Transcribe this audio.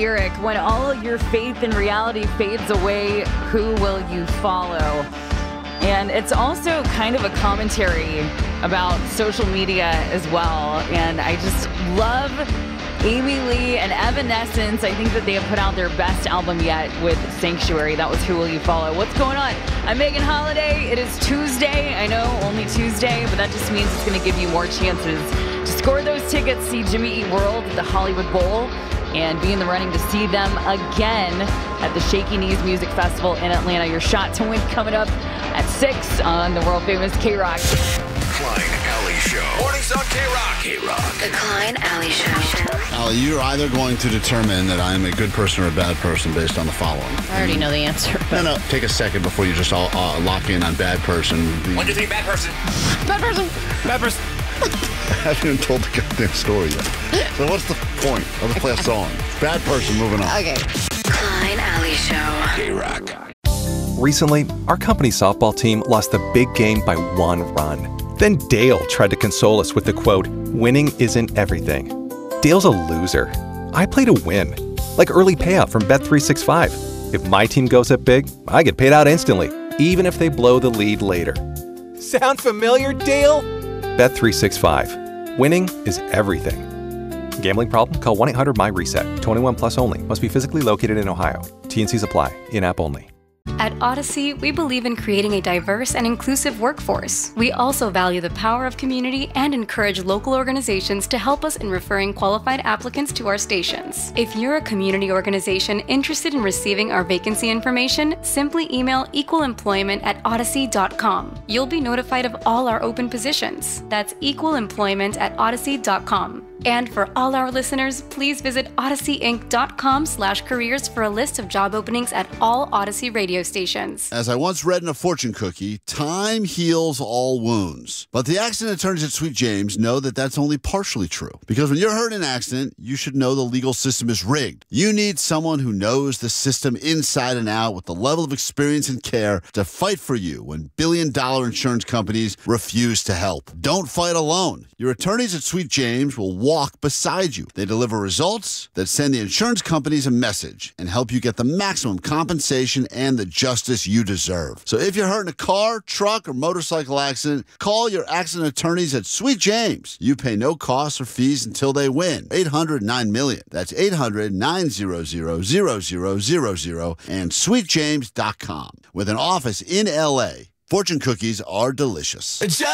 Eric, when all your faith in reality fades away, who will you follow? And it's also kind of a commentary about social media as well. And I just love Amy Lee and Evanescence. I think that they have put out their best album yet with Sanctuary. That was Who Will You Follow? What's going on? I'm Megan Holiday. It is Tuesday. I know, only Tuesday, but that just means it's going to give you more chances to score those tickets, see Jimmy Eat World at the Hollywood Bowl, and be in the running to see them again at the Shaky Knees Music Festival in Atlanta. Your shot to win coming up at 6 on the world-famous K-Rock. Klein Alley Show. Mornings on K-Rock. K-Rock. The Klein Alley Show. Allie, you're either going to determine that I am a good person or a bad person based on the following. I already know the answer. No. Take a second before you just all lock in on bad person. 1, 2, 3, bad person. Bad person. Bad person. I haven't even told the goddamn story yet. So what's the point? I'll just play a song. Bad person, moving on. Okay. Klein Alley Show. K-Rock. Recently, our company softball team lost the big game by 1 run. Then Dale tried to console us with the quote, "Winning isn't everything." Dale's a loser. I play to win, like early payout from Bet365. If my team goes up big, I get paid out instantly, even if they blow the lead later. Sound familiar, Dale? Bet365. Winning is everything. Gambling problem? Call 1-800-MY-RESET. 21 plus only. Must be physically located in Ohio. T&Cs apply. In-app only. At Odyssey, we believe in creating a diverse and inclusive workforce. We also value the power of community and encourage local organizations to help us in referring qualified applicants to our stations. If you're a community organization interested in receiving our vacancy information, simply email equalemployment@odyssey.com. You'll be notified of all our open positions. That's equalemployment@odyssey.com. And for all our listeners, please visit odysseyinc.com/careers for a list of job openings at all Odyssey radio stations. As I once read in a fortune cookie, time heals all wounds. But the accident attorneys at Sweet James know that that's only partially true. Because when you're hurt in an accident, you should know the legal system is rigged. You need someone who knows the system inside and out with the level of experience and care to fight for you when billion-dollar insurance companies refuse to help. Don't fight alone. Your attorneys at Sweet James will walk beside you. They deliver results that send the insurance companies a message and help you get the maximum compensation and the justice you deserve. So if you're hurt in a car, truck, or motorcycle accident, call your accident attorneys at Sweet James. You pay no costs or fees until they win. 800-9-MILLION. That's 800-900-0000 and sweetjames.com. With an office in L.A., fortune cookies are delicious.